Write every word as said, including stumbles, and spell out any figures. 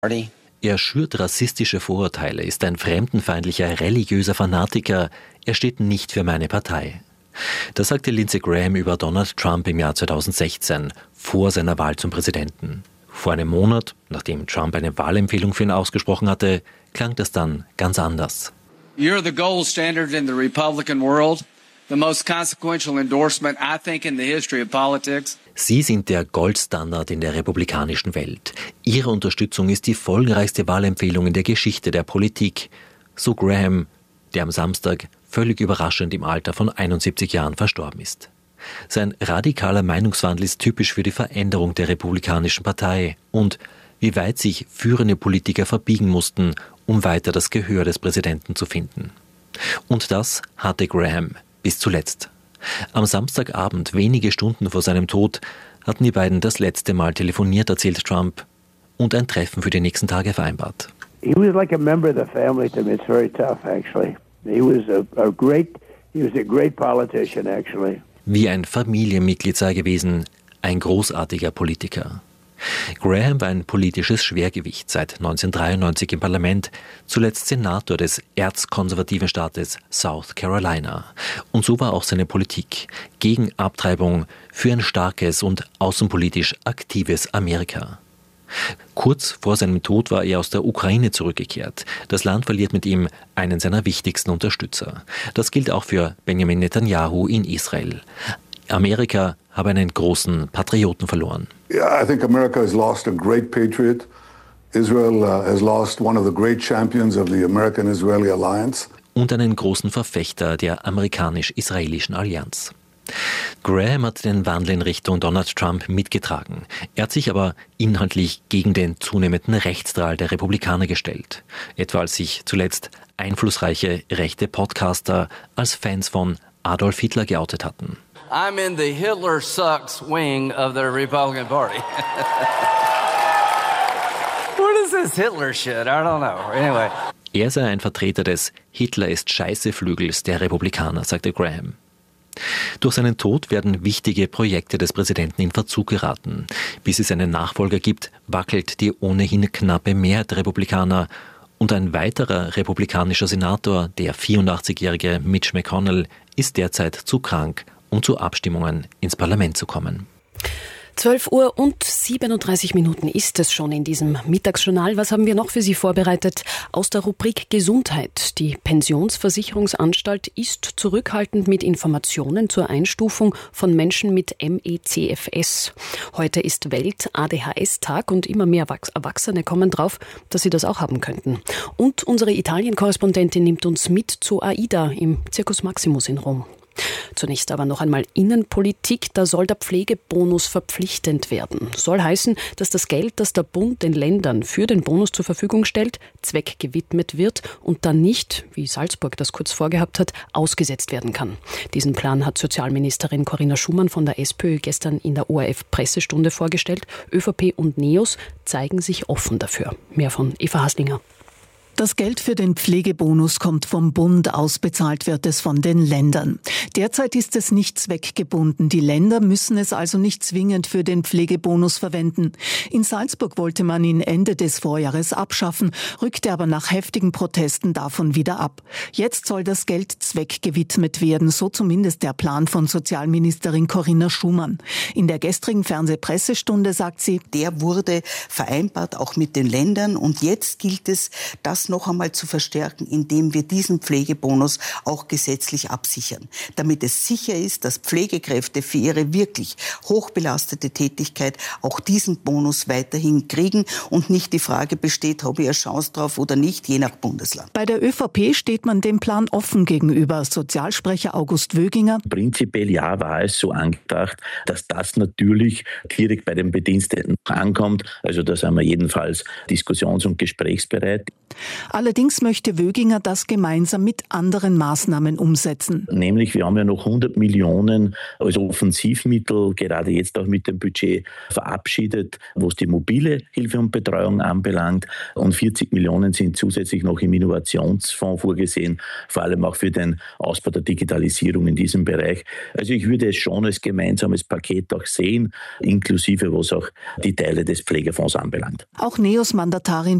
Er schürt rassistische Vorurteile, ist ein fremdenfeindlicher, religiöser Fanatiker. Er steht nicht für meine Partei. Das sagte Lindsey Graham über Donald Trump im Jahr zweitausendsechzehn, vor seiner Wahl zum Präsidenten. Vor einem Monat, nachdem Trump eine Wahlempfehlung für ihn ausgesprochen hatte, klang das dann ganz anders. You're the gold standard in the Republican world, the most consequential endorsement, I think, in the history of politics. Sie sind der Goldstandard in der republikanischen Welt. Ihre Unterstützung ist die folgenreichste Wahlempfehlung in der Geschichte der Politik, so Graham, der am Samstag völlig überraschend im Alter von einundsiebzig Jahren verstorben ist. Sein radikaler Meinungswandel ist typisch für die Veränderung der Republikanischen Partei und wie weit sich führende Politiker verbiegen mussten, um weiter das Gehör des Präsidenten zu finden. Und das hatte Graham bis zuletzt. Am Samstagabend, wenige Stunden vor seinem Tod, hatten die beiden das letzte Mal telefoniert, erzählt Trump, und ein Treffen für die nächsten Tage vereinbart. He was like a member of the family to me. It's very tough, actually. He was a, a great, he was a great politician, actually. Wie ein Familienmitglied sei gewesen, ein großartiger Politiker. Graham war ein politisches Schwergewicht, seit neunzehnhundertdreiundneunzig im Parlament, zuletzt Senator des erzkonservativen Staates South Carolina. Und so war auch seine Politik gegen Abtreibung, für ein starkes und außenpolitisch aktives Amerika. Kurz vor seinem Tod war er aus der Ukraine zurückgekehrt. Das Land verliert mit ihm einen seiner wichtigsten Unterstützer. Das gilt auch für Benjamin Netanyahu in Israel. Amerika habe einen großen Patrioten verloren. Yeah, I think America has lost a great patriot. Israel uh, has lost one of the great champions of the American-Israeli alliance. Und einen großen Verfechter der amerikanisch-israelischen Allianz. Graham hat den Wandel in Richtung Donald Trump mitgetragen. Er hat sich aber inhaltlich gegen den zunehmenden Rechtsdrall der Republikaner gestellt. Etwa als sich zuletzt einflussreiche rechte Podcaster als Fans von Adolf Hitler geoutet hatten. I'm in the Hitler sucks wing of the Republican Party. What is this Hitler shit? I don't know. Anyway. Er sei ein Vertreter des Hitler ist Scheiße Flügels der Republikaner, sagte Graham. Durch seinen Tod werden wichtige Projekte des Präsidenten in Verzug geraten. Bis es einen Nachfolger gibt, wackelt die ohnehin knappe Mehrheit der Republikaner. Und ein weiterer republikanischer Senator, der vierundachtzigjährige Mitch McConnell, ist derzeit zu krank, um zu Abstimmungen ins Parlament zu kommen. zwölf Uhr und siebenunddreißig Minuten ist es schon in diesem Mittagsjournal. Was haben wir noch für Sie vorbereitet? Aus der Rubrik Gesundheit. Die Pensionsversicherungsanstalt ist zurückhaltend mit Informationen zur Einstufung von Menschen mit M E C F S. Heute ist Welt-A D H S-Tag und immer mehr Erwachsene kommen drauf, dass sie das auch haben könnten. Und unsere Italien-Korrespondentin nimmt uns mit zu AIDA im Circus Maximus in Rom. Zunächst aber noch einmal Innenpolitik. Da soll der Pflegebonus verpflichtend werden. Soll heißen, dass das Geld, das der Bund den Ländern für den Bonus zur Verfügung stellt, zweckgewidmet wird und dann nicht, wie Salzburg das kurz vorgehabt hat, ausgesetzt werden kann. Diesen Plan hat Sozialministerin Corinna Schumann von der SPÖ gestern in der O R F-Pressestunde vorgestellt. ÖVP und NEOS zeigen sich offen dafür. Mehr von Eva Haslinger. Das Geld für den Pflegebonus kommt vom Bund, ausbezahlt wird es von den Ländern. Derzeit ist es nicht zweckgebunden. Die Länder müssen es also nicht zwingend für den Pflegebonus verwenden. In Salzburg wollte man ihn Ende des Vorjahres abschaffen, rückte aber nach heftigen Protesten davon wieder ab. Jetzt soll das Geld zweckgewidmet werden, so zumindest der Plan von Sozialministerin Corinna Schumann. In der gestrigen Fernsehpressestunde sagt sie, der wurde vereinbart auch mit den Ländern und jetzt gilt es, das noch einmal zu verstärken, indem wir diesen Pflegebonus auch gesetzlich absichern, damit es sicher ist, dass Pflegekräfte für ihre wirklich hochbelastete Tätigkeit auch diesen Bonus weiterhin kriegen und nicht die Frage besteht, habe ich eine Chance drauf oder nicht, je nach Bundesland. Bei der ÖVP steht man dem Plan offen gegenüber. Sozialsprecher August Wöginger. Prinzipiell ja, war es so angedacht, dass das natürlich direkt bei den Bediensteten ankommt. Also da sind wir jedenfalls diskussions- und gesprächsbereit. Allerdings möchte Wöginger das gemeinsam mit anderen Maßnahmen umsetzen. Nämlich, wir haben ja noch hundert Millionen als Offensivmittel, gerade jetzt auch mit dem Budget verabschiedet, was die mobile Hilfe und Betreuung anbelangt. Und vierzig Millionen sind zusätzlich noch im Innovationsfonds vorgesehen, vor allem auch für den Ausbau der Digitalisierung in diesem Bereich. Also ich würde es schon als gemeinsames Paket auch sehen, inklusive was auch die Teile des Pflegefonds anbelangt. Auch NEOS-Mandatarin